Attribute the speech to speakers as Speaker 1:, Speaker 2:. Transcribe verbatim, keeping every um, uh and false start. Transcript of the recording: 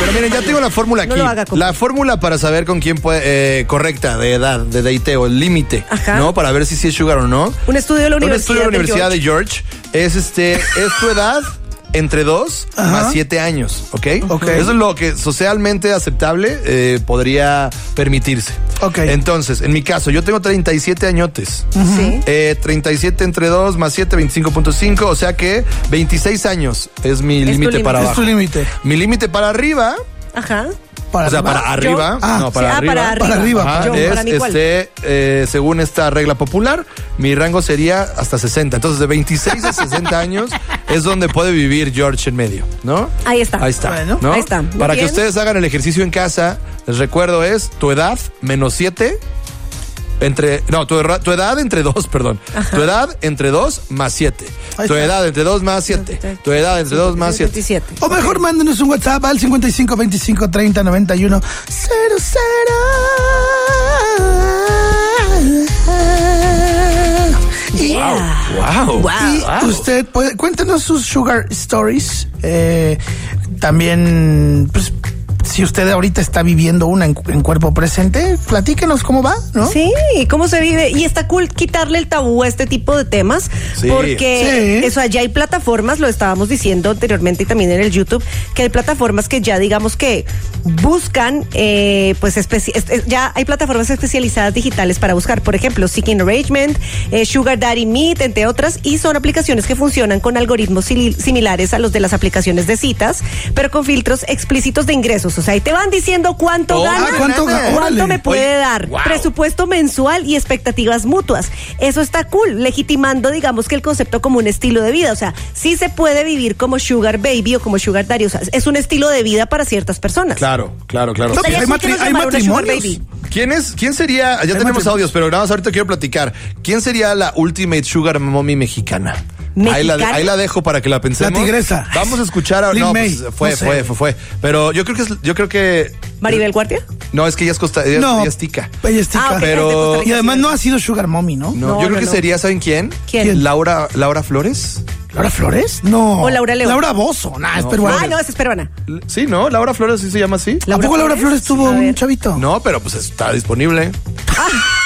Speaker 1: Bueno, miren, ya tengo la fórmula aquí.
Speaker 2: No lo haga, compa.
Speaker 1: La fórmula para saber con quién puede, eh, correcta, de edad, de dateo, el límite, ¿no? Para ver si sí es sugar o no.
Speaker 2: Un estudio de la
Speaker 1: Un
Speaker 2: Universidad,
Speaker 1: estudio de la Universidad
Speaker 2: de
Speaker 1: de George. Es este, es tu edad entre dos más siete años, ¿ok?
Speaker 3: Ok.
Speaker 1: Eso es lo que socialmente aceptable eh, podría permitirse.
Speaker 3: Ok.
Speaker 1: Entonces, en mi caso, yo tengo treinta y siete añotes.
Speaker 2: Sí.
Speaker 1: Eh, treinta y siete entre dos más siete, veinticinco punto cinco. O sea que veintiséis años es mi
Speaker 2: Es tu
Speaker 1: límite para
Speaker 2: límite.
Speaker 3: Es tu
Speaker 1: abajo.
Speaker 3: límite.
Speaker 1: Mi límite para arriba,
Speaker 2: Ajá.
Speaker 3: Para
Speaker 1: o sea,
Speaker 3: arriba.
Speaker 1: para arriba.
Speaker 3: Ah,
Speaker 1: no, para
Speaker 2: Sí, ah,
Speaker 1: arriba.
Speaker 2: para arriba.
Speaker 3: Para arriba.
Speaker 1: Ajá,
Speaker 2: Yo,
Speaker 1: es,
Speaker 2: para mí, ¿cuál?
Speaker 1: este, eh, según esta regla popular, mi rango sería hasta sesenta. Entonces, de veintiséis a sesenta años es donde puede vivir George en medio, ¿no?
Speaker 2: Ahí está.
Speaker 1: Ahí está.
Speaker 3: Bueno.
Speaker 1: ¿no?
Speaker 2: Ahí está. Muy
Speaker 1: Para
Speaker 2: bien.
Speaker 1: que ustedes hagan el ejercicio en casa, les recuerdo es tu edad menos siete. Entre, no, tu, erra- tu edad entre dos, perdón. Tu edad entre dos más siete.
Speaker 3: Ahí
Speaker 1: Tu
Speaker 3: está.
Speaker 1: edad entre dos más siete. Tu edad entre dos más siete.
Speaker 2: veintisiete.
Speaker 3: O mejor mándenos un WhatsApp al cincuenta y cinco, veinticinco, treinta, noventa y uno, cero, cero. Y,
Speaker 1: Wow.
Speaker 2: Wow.
Speaker 3: y usted puede, cuéntenos sus sugar stories. Eh, también, pues, si usted ahorita está viviendo una en, en cuerpo presente, platíquenos cómo va, ¿no?
Speaker 2: Sí, cómo se vive. Y está cool quitarle el tabú a este tipo de temas,
Speaker 1: Sí.
Speaker 2: porque
Speaker 3: Sí.
Speaker 2: eso, allá hay plataformas, lo estábamos diciendo anteriormente y también en el YouTube, que hay plataformas que ya digamos que buscan, eh, pues especi- es- es- ya hay plataformas especializadas digitales para buscar, por ejemplo, Seeking Arrangement, eh, Sugar Daddy Meet, entre otras, y son aplicaciones que funcionan con algoritmos sil- similares a los de las aplicaciones de citas, pero con filtros explícitos de ingresos. O sea, ahí te van diciendo cuánto
Speaker 1: Oh,
Speaker 2: gana,
Speaker 3: ah, ¿cuánto ga-
Speaker 2: cuánto
Speaker 3: órale.
Speaker 2: me puede
Speaker 1: Oye,
Speaker 2: dar,
Speaker 1: wow.
Speaker 2: presupuesto mensual y expectativas mutuas. Eso está cool, legitimando, digamos, que el concepto como un estilo de vida. O sea, sí se puede vivir como Sugar Baby o como Sugar Daddy. O sea, es un estilo de vida para ciertas personas.
Speaker 1: Claro, claro, claro.
Speaker 3: No, pues
Speaker 2: Estaría
Speaker 3: hay,
Speaker 2: cool que
Speaker 3: matri-
Speaker 2: nos
Speaker 3: hay
Speaker 2: llamara una Sugar
Speaker 3: matrimonios.
Speaker 2: Baby.
Speaker 1: ¿Quién es? ¿Quién sería? Ya tenemos
Speaker 3: matrimonios.
Speaker 1: audios, pero nada más ahorita quiero platicar. ¿Quién sería la ultimate sugar mommy mexicana? Ahí la,
Speaker 2: ¿Mexicana?
Speaker 1: ahí la dejo para que la pensemos.
Speaker 3: La tigresa.
Speaker 1: Vamos a escuchar a.
Speaker 3: Lin
Speaker 1: No,
Speaker 3: May.
Speaker 1: pues, fue,
Speaker 3: No sé.
Speaker 1: fue, fue, fue. Pero yo creo que es, yo creo que.
Speaker 2: Maribel Guardia.
Speaker 1: No, es que ella es costa, ella,
Speaker 3: No,
Speaker 1: ella es tica.
Speaker 3: ella es tica.
Speaker 2: Ah, ok,
Speaker 1: Pero-
Speaker 2: es de Costa Rica,
Speaker 3: Y además
Speaker 2: sí.
Speaker 3: no ha sido sugar mommy, ¿no?
Speaker 1: No,
Speaker 2: No,
Speaker 1: yo creo
Speaker 2: no,
Speaker 1: que
Speaker 2: no.
Speaker 1: sería, ¿saben quién?
Speaker 2: ¿Quién?
Speaker 1: Laura, Laura Flores.
Speaker 3: ¿Laura Flores? No.
Speaker 2: O Laura León.
Speaker 3: Laura Bozo. Nah, es
Speaker 1: No,
Speaker 3: peruana.
Speaker 2: Ah, no, esa es peruana.
Speaker 1: L- Sí, ¿no? Laura Flores sí se llama así.
Speaker 3: ¿A poco Laura Flores tuvo
Speaker 2: A
Speaker 3: un
Speaker 2: ver.
Speaker 3: chavito?
Speaker 1: No, pero pues está disponible.
Speaker 2: Ah,